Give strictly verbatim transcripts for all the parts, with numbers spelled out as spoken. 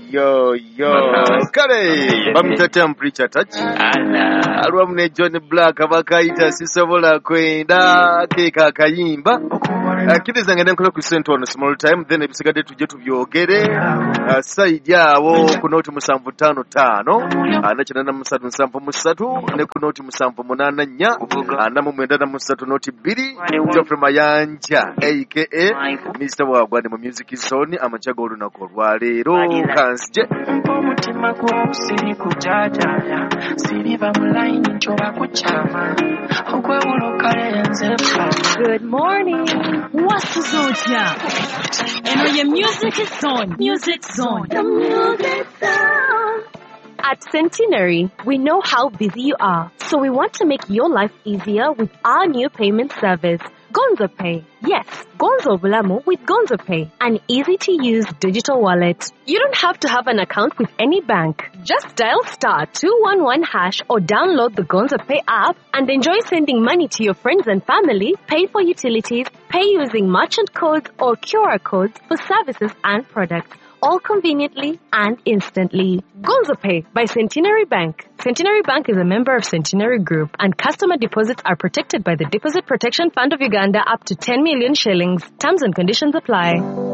yo yo kale bamita temperature touch ala alwa mne John Black abakaita sisobola kwenda keka akayimba akiriza ngene nkola ku center on small time then ebisigade tuje tubyogere side yawo kunoti musanvu tano tano ana kinana musatu musanvu musatu ne kunoti musanvu munana nya ana mu mwenda na musatu noti biri Geoffrey Mayanja aka Mister Wagwani mu music zone amachago olunako lwaleero kansje omutima gwo siri kujajaja siri ba mulaini nchoba kuchama okwewuloka lenze. Good morning. What's Zotia? And your music is on. Music zone. The music zone. At Centenary, we know how busy you are, so we want to make your life easier with our new payment service, Gonzo Pay. Yes, Gonzo Bulamu with Gonzo Pay, an easy-to-use digital wallet. You don't have to have an account with any bank. Just dial star two one one hash or download the Gonzo Pay app and enjoy sending money to your friends and family, pay for utilities, pay using merchant codes or Q R codes for services and products, all conveniently and instantly. Gonzo Pay by Centenary Bank. Centenary Bank is a member of Centenary Group, and customer deposits are protected by the Deposit Protection Fund of Uganda up to ten million shillings. Terms and conditions apply.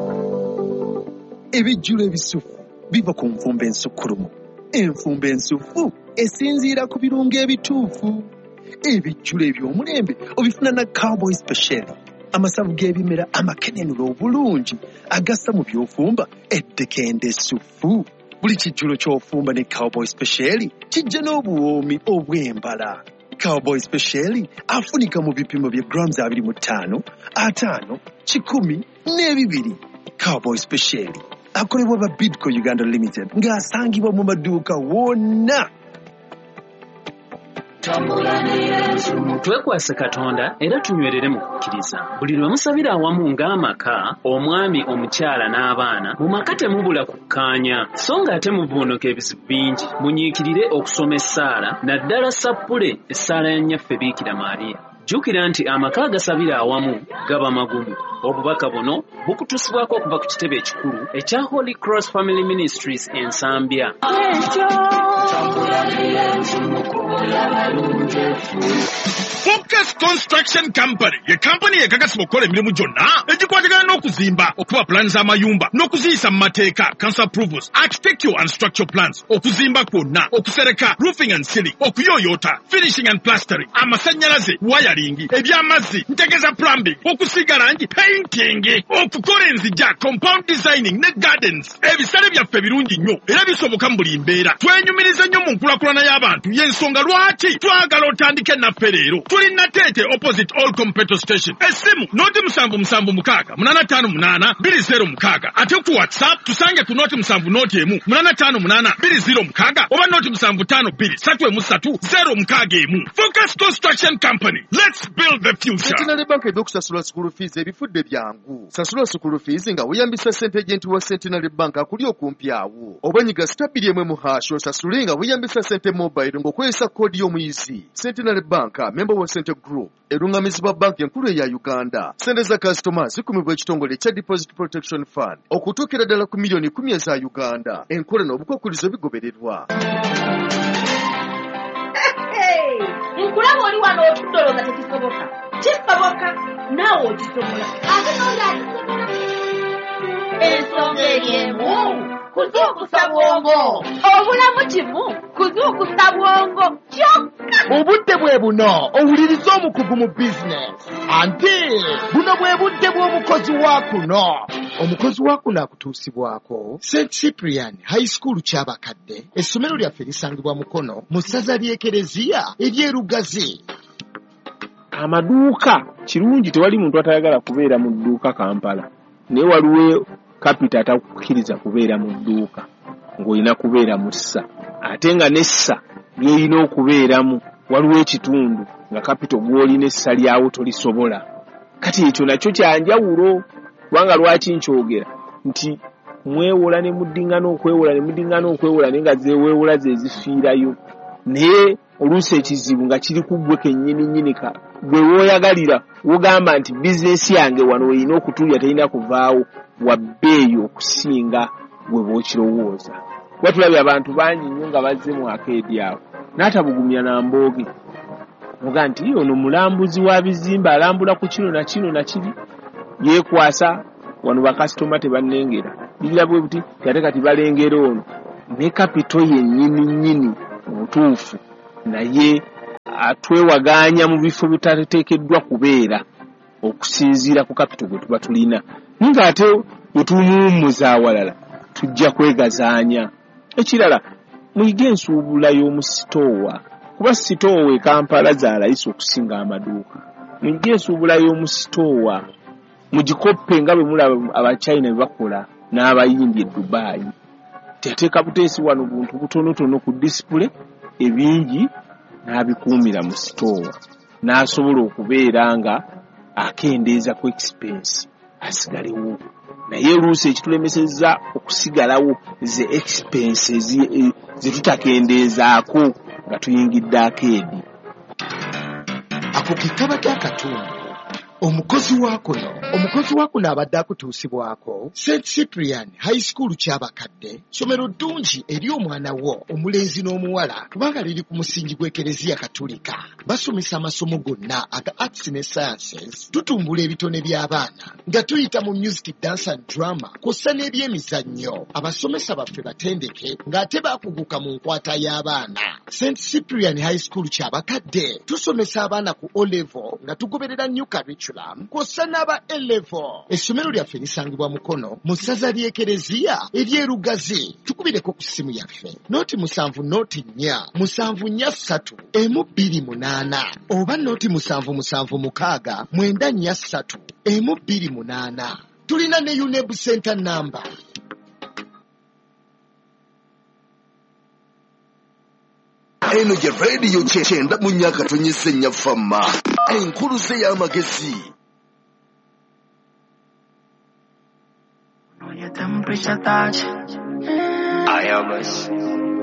Ebijjula ebisufu biva ku nfumba ensukulumu. Enfumba ensufu esinziira ku birungo ebituufu. Ebijjula eby'omulembe obifuna na Cowboy Special. Amasavu g'ebimera amakenenula obulungi agassa mu by'ofumba eddekende essufu. Buli kijjulo ky'ofumba ne Cowboy Special kijja n'obuwoomi obw'embala. Cowboy Special afunika mu bipimo bya grams abiri mu ttaano, ataano, kikumi n'ebibiri. Cowboy Special akolebwa ba Bidco Uganda Limited ng'asangibwa mu maduuka wonna. Twekwase Katonda era tunywerere mu kukkiriza. Buli lwe musabira awamu ng'amaka, omwami, omukyala n'abaana, mu maka temubula kukkaanya, so ng'ate muvuunuka ebizibu bingi. Munyiikirire okusoma essaala, naddala sappule essaala ya nnyaffe Biikira Maariya. Jjukira nti amaka agasabira awamu gaba magumu. Obubaka buno bukutusibwako okuva ku kitebe ekikulu ekya Holy Cross Family Ministries ensambya. Focus Construction Company ye company ekakasibwa okukola emirimu gyonna egikwatagana n'okuzimba, okuba plans amayumba n'okuziyisa mu mateeka, council approvals, architectural and structural plans, okuzimba kwonna, okusereka, roofing and ceiling, okuyooyoota, finishing and plastering, amasannyalaze, wiring, ebyamazzi, ntegeza plumbing, okusiiga langi, painting, okukola enzijja, compound designing ne gardens. Ebisale byaffe birungi nnyo era bisoboka mu buli mbeera. Twenyumiriza nnyo mu nkulakulana y'abantu y'ensonga lwaki twagala otandike naffe leero. Tuli Natete opposite Olcom petrol station. Esimu noti musanvu musanvu mukaaga munana tano munana biri zero mukaaga. Ate ku WhatsApp tusange ku noti musanvu noti emu munana tano munana biri zero mukaaga oba noti musanvu tano biri satu emu satu zero mukaaga emu. Focus Construction Company. Let's build the future. Centenary Bank edokusasula school fees ebifudde byangu. Sasula school fees nga weyambisa ssente agent wa Centenary Bank akuli okumpi awo. Obanyiga stabili emwe mu hasho sasule nga weyambisa ssente mobile ng'okozesa kodi y'omuyizi. Centenary Bank member wa Center Group erungamizibwa banki enkulu eya Uganda. Ssente za customers zikumibwa ekitongole ekya Deposit Protection Fund okutuukira ddala ku miliyoni kumi eza Uganda. Enkola n'obukwakkulizo bigobererwa. Nkulaba oli wano otudoloza tekisoboka. Kisoboka naawe okisobola. Ate n'oli akisobola. Ensonga eriemu kuzuukusa bwongo. Obulamu kimu kuzuukusa bwongo kyokka. Obudde bwe buno owuliriza omukugu mu bizinesi. Ante buno bwe budde bw'omukozi wa kuno. Omukozi wa kuno akutuusibwako Saint Cyprian High School ky'abakadde. Essomero lyaffe lisangibwa Mukono mu ssaza ly'Ekereziya ery'Erugazi. Amaduuka kirungi tewali muntu atayagala kubeera mu dduuka Kampala. Naye waliwo kapita atakukkiriza kubeera mu dduuka ng'olina kubeera mu ssa. Ate nga n'essa ly'olina okubeeramu waliwo ekitundu nga kapita gw'olina essa lyawo tolisobola. Kati ekyo nakyo kyanjawulo kubanga lwaki nkyogera nti mwewola ne muddingana okwewola ne muddingana okwewola naye nga zeeweewola ze zifiirayo. Naye oluusi ekizibu nga kiri ku ggwe kennyini nyinika gwe wooyagalira wogamba nti bizinesi yange wano erina okutuulira terina kuvaawo wa bbeeyi okusinga bwe bookirowooza. Kuba tulabye abantu bangi nnyo nga bazze mu akeedi awo n'atabugumya na mbooge muga nti ono mulambuzi wa bizimba alambula ku kino na kino na kiri yeekwasa wano bakasitoma tebannengera birira bwe buti ate kati balengera ono ne kapito yennyini nnyini obutuufu naye atwewaganya mu bifo bitateekeddwa kubeera okusinziira ku kapito gwe tuba tulina ng'ate bwe tumuwummuza awalala tujja kwegazaanya. Ekirala muyige ensuubula y'omu sitoowa kuba sitoowa e Kampala zaalayisa okusinga amaduuka. Muyige ensuubula y'omu sitoowa mugikoppe nga bwe mulaba abachina bwe bakola n'abayindi e Dubai. Teyateeka buteesi wano buntu butonotono ku disipule ebingi n'abikuumira mu sitoowa n'asobola okubeera nga akendeeza ku expense asigalewo. Naye oluusi ekitulemesezza okusigalawo ze expenses ze tutakendeezaako nga tuyingidde akeedi. Ako ke kabadde akatundu omukozi waakuno omukozi waakuno abadde akutuusibwako Saint Cyprian High School ky'abakadde, ssomero ddungi eri omwana wo omulenzi n'omuwala kubanga liri ku musingi gw'Ekereziya Katolika. Basomesa amasomo gonna aga arts ne sciences, tutumbula ebitone by'abaana nga tuyita mu music, dance and drama kw'ossa n'ebyemizannyo. Abasomesa baffe batendeke ng'ate baakuguka mu nkwata y'abaana. Saint Cyprian High School ky'abakadde tusomesa abaana ku O level nga tugoberera new curriculum kw'ossa n'aba A level. Essomero lyaffe lisangibwa Mukono mu ssaza ly'Ekereziya ery'Erugazi. Tukubireko ku ssimu yaffe nooti musanvu nooti nnya musanvu nnya ssatu emu bbiri munaana oba nooti musanvu musanvu mukaaga mwenda nnya ssatu emu bbiri munaana. Tulina ne U N E B center number. Eno ye radio kyenda mu nnyaka tonyese nnya famma enkuluze y'amagezi. Your temperature touch. I am